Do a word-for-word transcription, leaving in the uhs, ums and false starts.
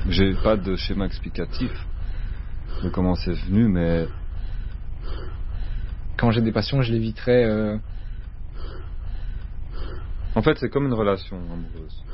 J'ai pas de schéma explicatif de comment c'est venu, mais quand j'ai des passions, je l'éviterai. Euh... En fait, c'est comme une relation amoureuse.